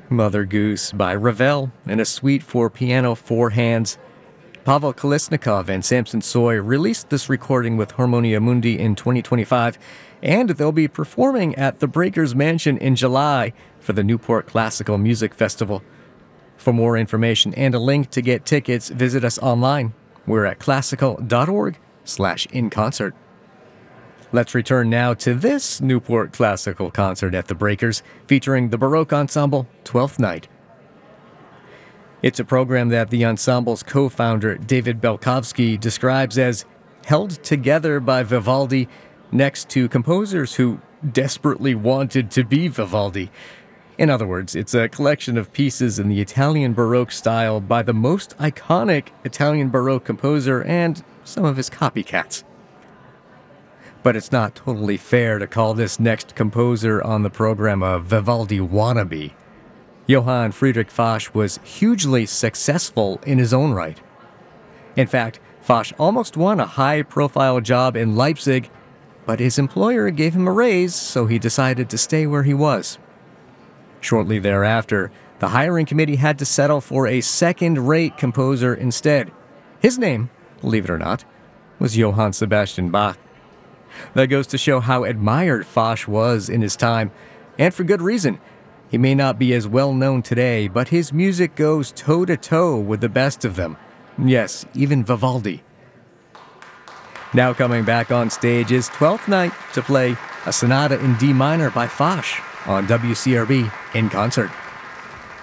Mother Goose by Ravel, and a suite for piano four hands. Pavel Kolesnikov and Samson Soy released this recording with Harmonia Mundi in 2025, and they'll be performing at the Breakers Mansion in July for the Newport Classical Music Festival. For more information and a link to get tickets, visit us online. We're at classical.org/inconcert. Let's return now to this Newport Classical concert at the Breakers, featuring the Baroque Ensemble, 12th Night. It's a program that the ensemble's co-founder, David Belkovsky, describes as held together by Vivaldi next to composers who desperately wanted to be Vivaldi. In other words, it's a collection of pieces in the Italian Baroque style by the most iconic Italian Baroque composer and some of his copycats. But it's not totally fair to call this next composer on the program a Vivaldi wannabe. Johann Friedrich Foch was hugely successful in his own right. In fact, Foch almost won a high-profile job in Leipzig, but his employer gave him a raise, so he decided to stay where he was. Shortly thereafter, the hiring committee had to settle for a second-rate composer instead. His name, believe it or not, was Johann Sebastian Bach. That goes to show how admired Foch was in his time, and for good reason. He may not be as well known today, but his music goes toe-to-toe with the best of them. Yes, even Vivaldi. Now coming back on stage is 12th Night to play a sonata in D minor by Foch on WCRB in concert.